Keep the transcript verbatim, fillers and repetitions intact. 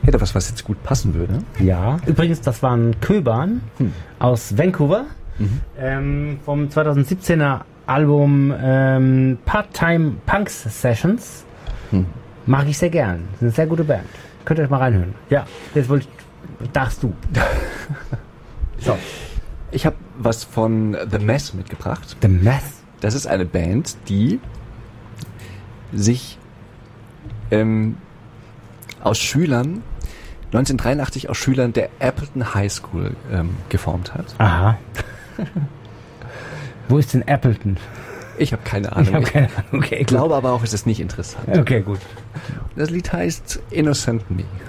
hätte was, was jetzt gut passen würde. Ja, übrigens, das waren Köban hm. aus Vancouver mhm. ähm, vom zwanzig siebzehner Album ähm, Part-Time Punks Sessions. Hm. Mag ich sehr gern. Das ist eine sehr gute Band. Könnt ihr euch mal reinhören. Ja, jetzt wollte ich, darfst du. So. Ich habe was von The Mess mitgebracht. The Mess? Das ist eine Band, die sich ähm, aus Schülern, neunzehnhundertdreiundachtzig aus Schülern der Appleton High School ähm, geformt hat. Aha. Wo ist denn Appleton? Ich habe keine Ahnung. Ich habe keine Ahnung. Okay, ich glaube aber auch, es ist nicht interessant. Okay, gut. Das Lied heißt Innocent Me.